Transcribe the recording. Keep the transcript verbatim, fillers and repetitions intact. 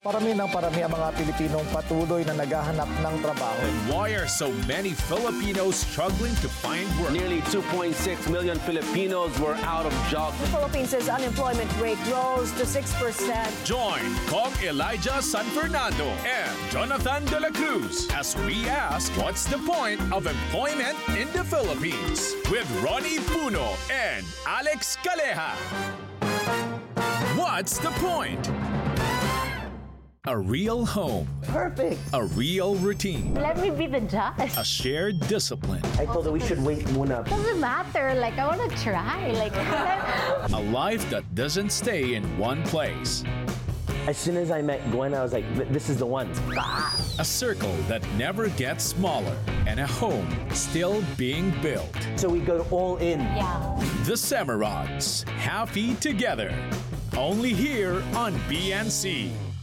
Parami ng parami ang mga Pilipinong patuloy na naghahanap ng trabaho. Why are so many Filipinos struggling to find work? Nearly two point six million Filipinos were out of jobs. The Philippines' unemployment rate rose to six percent. Join Kong Elijah San Fernando and Jonathan De La Cruz as we ask what's the point of employment in the Philippines with Ronnie Puno and Alex Caleja. What's the point? A real home. Perfect. A real routine. Let me be the judge. A shared discipline. I told her we should wait muna. Doesn't matter. Like, I want to try. Like, A life that doesn't stay in one place. As soon as I met Gwen, I was like, this is the one. A circle that never gets smaller. And a home still being built. So we go all in. yeah. The Semerods. Happy together. Only here on B N C.